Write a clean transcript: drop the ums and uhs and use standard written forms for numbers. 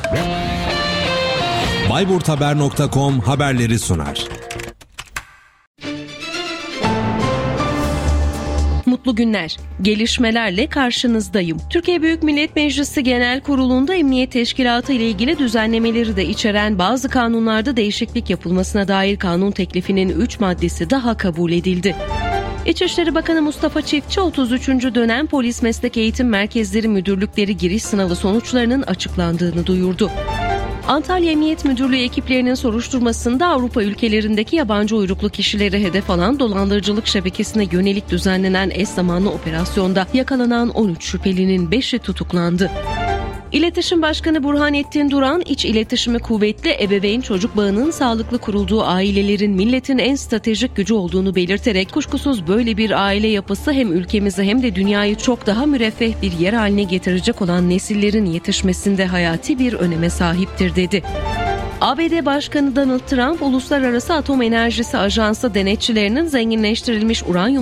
bayburthaber.com haberleri sunar. Mutlu günler. Gelişmelerle karşınızdayım. Türkiye Büyük Millet Meclisi Genel Kurulu'nda Emniyet Teşkilatı ile ilgili düzenlemeleri de içeren bazı kanunlarda değişiklik yapılmasına dair kanun teklifinin 3 maddesi daha kabul edildi. İçişleri Bakanı Mustafa Çiftçi 33. dönem Polis Meslek Eğitim Merkezleri Müdürlükleri giriş sınavı sonuçlarının açıklandığını duyurdu. Antalya Emniyet Müdürlüğü ekiplerinin soruşturmasında Avrupa ülkelerindeki yabancı uyruklu kişileri hedef alan dolandırıcılık şebekesine yönelik düzenlenen eş zamanlı operasyonda yakalanan 13 şüphelinin 5'i tutuklandı. İletişim Başkanı Burhanettin Duran, iç iletişimi kuvvetli ebeveyn çocuk bağının sağlıklı kurulduğu ailelerin milletin en stratejik gücü olduğunu belirterek kuşkusuz böyle bir aile yapısı hem ülkemizi hem de dünyayı çok daha müreffeh bir yer haline getirecek olan nesillerin yetişmesinde hayati bir öneme sahiptir dedi. ABD Başkanı Donald Trump, Uluslararası Atom Enerjisi Ajansı denetçilerinin zenginleştirilmiş uranyum